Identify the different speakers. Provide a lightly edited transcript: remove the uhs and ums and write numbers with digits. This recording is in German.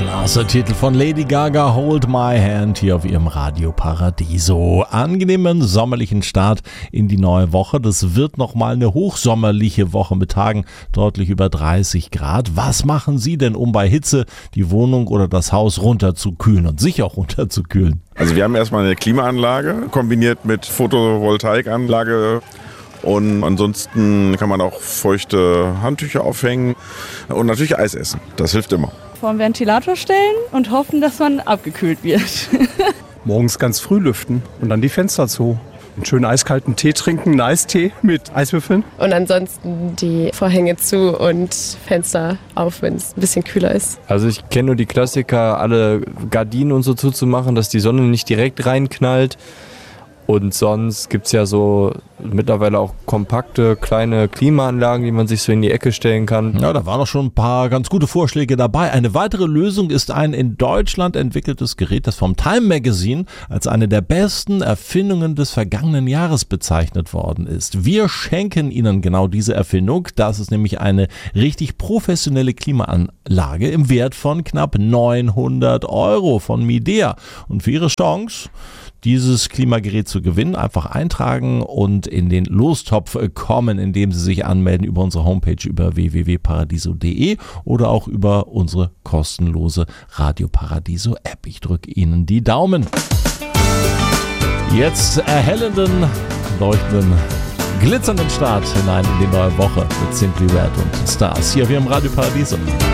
Speaker 1: Klasse Titel von Lady Gaga, Hold My Hand, hier auf ihrem Radio Paradiso. Angenehmen sommerlichen Start in die neue Woche. Das wird nochmal eine hochsommerliche Woche mit Tagen deutlich über 30 Grad. Was machen Sie denn, um bei Hitze die Wohnung oder das Haus runterzukühlen und sich auch runterzukühlen?
Speaker 2: Also wir haben erstmal eine Klimaanlage kombiniert mit Photovoltaikanlage. Und ansonsten kann man auch feuchte Handtücher aufhängen und natürlich Eis essen. Das hilft immer.
Speaker 3: Vor den Ventilator stellen und hoffen, dass man abgekühlt wird.
Speaker 4: Morgens ganz früh lüften und dann die Fenster zu. Einen schönen eiskalten Tee trinken, einen Eistee mit Eiswürfeln.
Speaker 5: Und ansonsten die Vorhänge zu und Fenster auf, wenn es ein bisschen kühler ist.
Speaker 6: Also ich kenne nur die Klassiker, alle Gardinen und so zuzumachen, dass die Sonne nicht direkt reinknallt. Und sonst gibt es ja so mittlerweile auch kompakte, kleine Klimaanlagen, die man sich so in die Ecke stellen kann.
Speaker 1: Ja, da waren noch schon ein paar ganz gute Vorschläge dabei. Eine weitere Lösung ist ein in Deutschland entwickeltes Gerät, das vom Time Magazine als eine der besten Erfindungen des vergangenen Jahres bezeichnet worden ist. Wir schenken Ihnen genau diese Erfindung. Das ist nämlich eine richtig professionelle Klimaanlage im Wert von knapp 900 € von Midea. Und für Ihre Chance, dieses Klimagerät zu gewinnen, einfach eintragen und in den Lostopf kommen, indem Sie sich anmelden über unsere Homepage über www.paradiso.de oder auch über unsere kostenlose Radio Paradiso App. Ich drücke Ihnen die Daumen. Jetzt erhellenden, leuchtenden, glitzernden Start hinein in die neue Woche mit Simply Red und Stars hier auf Ihrem Radio Paradiso.